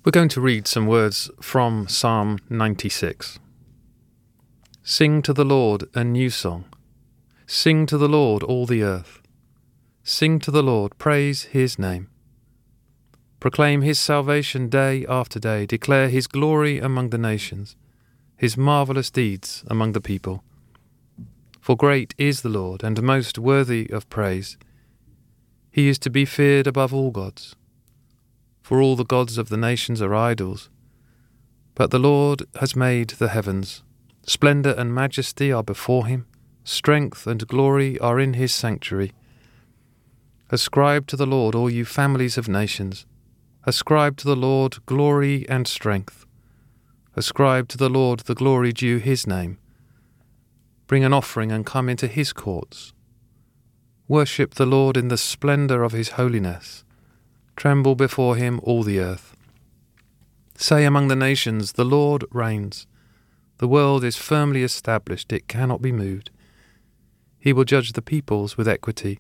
We're going to read some words from Psalm 96. Sing to the Lord a new song. Sing to the Lord, all the earth. Sing to the Lord, praise his name. Proclaim his salvation day after day. Declare his glory among the nations, his marvellous deeds among the people. For great is the Lord, and most worthy of praise. He is to be feared above all gods. For all the gods of the nations are idols. But the Lord has made the heavens. Splendour and majesty are before him. Strength and glory are in his sanctuary. Ascribe to the Lord, all you families of nations. Ascribe to the Lord glory and strength. Ascribe to the Lord the glory due his name. Bring an offering and come into his courts. Worship the Lord in the splendour of his holiness. Tremble before him, all the earth. Say among the nations, the Lord reigns. The world is firmly established, it cannot be moved. He will judge the peoples with equity.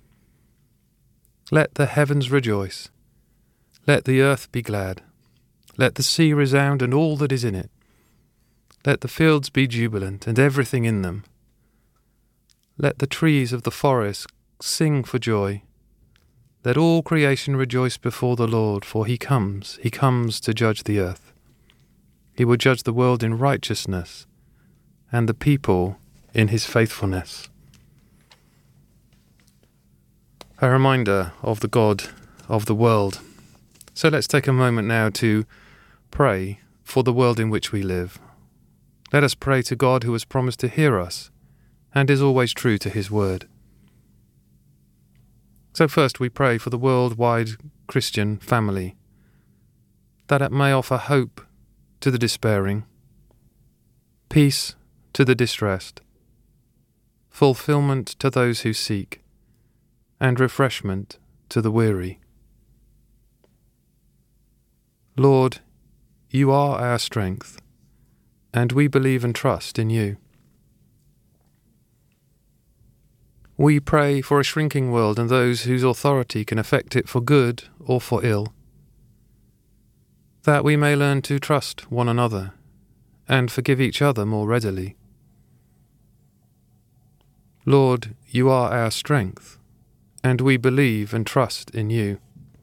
Let the heavens rejoice. Let the earth be glad. Let the sea resound and all that is in it. Let the fields be jubilant and everything in them. Let the trees of the forest sing for joy. Let all creation rejoice before the Lord, for he comes to judge the earth. He will judge the world in righteousness, and the people in his faithfulness. A reminder of the God of the world. So let's take a moment now to pray for the world in which we live. Let us pray to God who has promised to hear us, and is always true to his word. So first we pray for the worldwide Christian family, that it may offer hope to the despairing, peace to the distressed, fulfillment to those who seek, and refreshment to the weary. Lord, you are our strength, and we believe and trust in you. We pray for a shrinking world and those whose authority can affect it for good or for ill, that we may learn to trust one another and forgive each other more readily. Lord, you are our strength, and we believe and trust in you.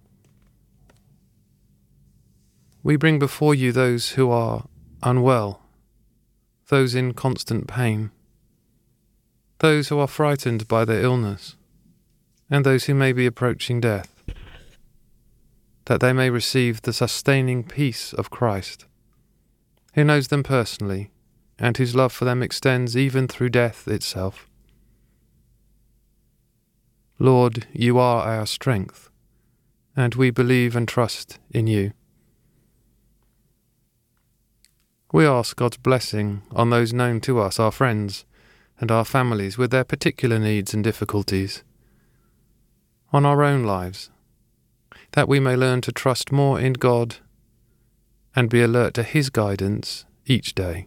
We bring before you those who are unwell, those in constant pain, those who are frightened by their illness, and those who may be approaching death, that they may receive the sustaining peace of Christ, who knows them personally, and whose love for them extends even through death itself. Lord, you are our strength, and we believe and trust in you. We ask God's blessing on those known to us, our friends, and our families with their particular needs and difficulties, on our own lives, that we may learn to trust more in God and be alert to his guidance each day.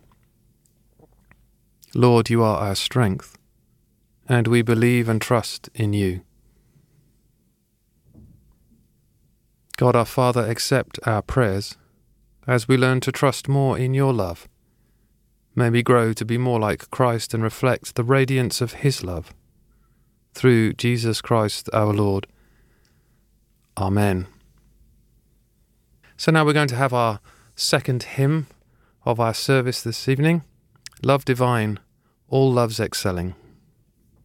Lord, you are our strength, and we believe and trust in you. God our Father, accept our prayers as we learn to trust more in your love. May we grow to be more like Christ and reflect the radiance of his love. Through Jesus Christ our Lord. Amen. So now we're going to have our second hymn of our service this evening. Love Divine, All Loves Excelling.